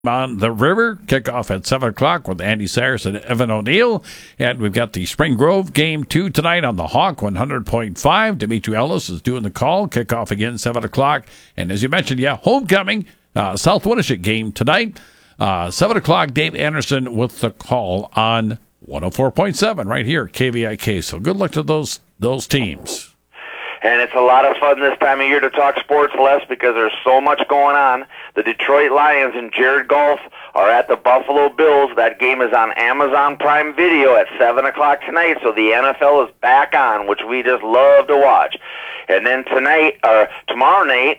on the river. Kickoff at 7 o'clock with Andy Sayers and Evan O'Neill. And we've got the Spring Grove game 2 tonight on the Hawk 100.5. Dimitri Ellis is doing the call. Kickoff again 7 o'clock. And as you mentioned, homecoming. South Winnipeg game tonight. 7 o'clock, Dave Anderson with the call on 104.7 right here, KVIK. So good luck to those teams. And it's a lot of fun this time of year to talk sports, Les, because there's so much going on. The Detroit Lions and Jared Goff are at the Buffalo Bills. That game is on Amazon Prime Video at 7 o'clock tonight, so the NFL is back on, which we just love to watch. And then tomorrow night,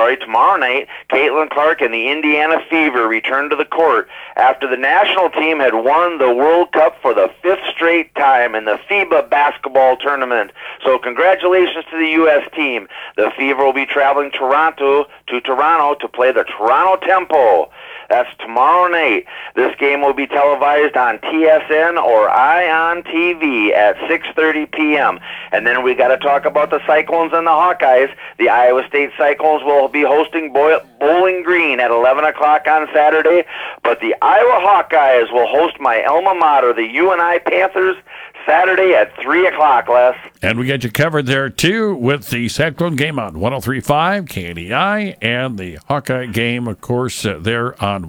Caitlin Clark and the Indiana Fever return to the court after the national team had won the World Cup for the 5th straight time in the FIBA basketball tournament. So congratulations to the U.S. team. The Fever will be traveling to Toronto to play the Toronto Tempo. That's tomorrow night. This game will be televised on TSN or ION TV at 6:30 p.m. And then we got to talk about the Cyclones and the Hawkeyes. The Iowa State Cyclones will be hosting Bowling Green at 11 o'clock on Saturday, but the Iowa Hawkeyes will host my alma mater, the UNI Panthers, Saturday at 3 o'clock, Les. And we got you covered there, too, with the Cyclone game on 103.5 KNEI and the Hawkeye game, of course, there on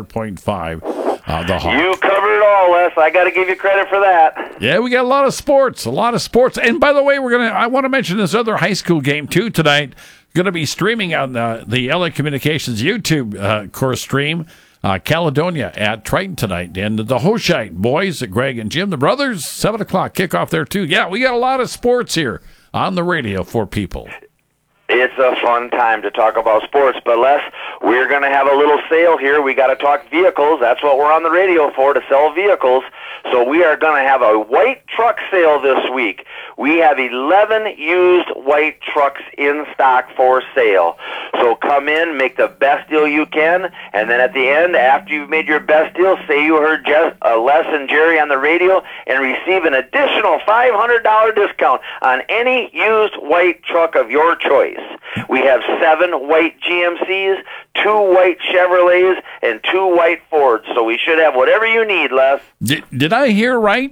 100.5 the Hawk. You covered it all, Les. I got to give you credit for that. Yeah, we got a lot of sports. And by the way, I want to mention this other high school game, too, tonight. Going to be streaming on the LA Communications YouTube course stream. Caledonia at Triton tonight. And the Hoshite boys, Greg and Jim, the brothers, 7 o'clock kickoff there, too. Yeah, we got a lot of sports here on the radio for people. It's a fun time to talk about sports, but Les, we're going to have a little sale here. We got to talk vehicles. That's what we're on the radio for, to sell vehicles. So we are going to have a white truck sale this week. We have 11 used white trucks in stock for sale. So come in, make the best deal you can, and then at the end, after you've made your best deal, say you heard Les and Jerry on the radio, and receive an additional $500 discount on any used white truck of your choice. We have 7 white GMCs, 2 white Chevrolets, and 2 white Fords. So we should have whatever you need, Les. Did I hear right?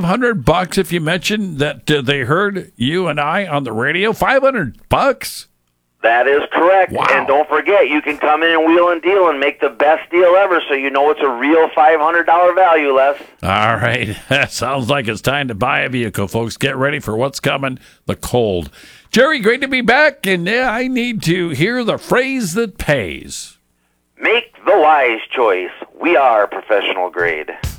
$500 if you mentioned that they heard you and I on the radio? $500? That is correct. Wow. And don't forget, you can come in and wheel and deal and make the best deal ever, so you know it's a real $500 value, Les. All right. That sounds like it's time to buy a vehicle, folks. Get ready for what's coming, the cold. Jerry, great to be back, and I need to hear the phrase that pays. Make the wise choice. We are professional grade.